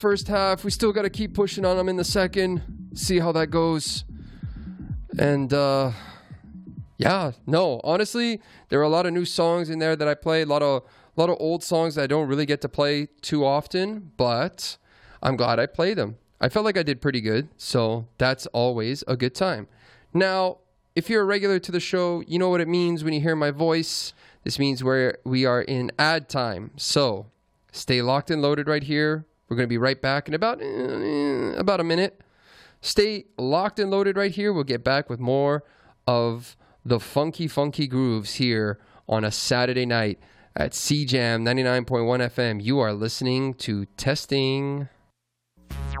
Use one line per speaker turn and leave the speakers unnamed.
first half. We still got to keep pushing on them in the second. See how that goes. And yeah, no, honestly, there are a lot of new songs in there that I play. A lot of old songs that I don't really get to play too often, but I'm glad I played them. I felt like I did pretty good, so that's always a good time. Now, if you're a regular to the show, you know what it means when you hear my voice. This means we are in ad time. So stay locked and loaded right here. We're going to be right back in about a minute. Stay locked and loaded right here. We'll get back with more of the funky grooves here on a Saturday night at CJAM 99.1 FM. You are listening to Testing.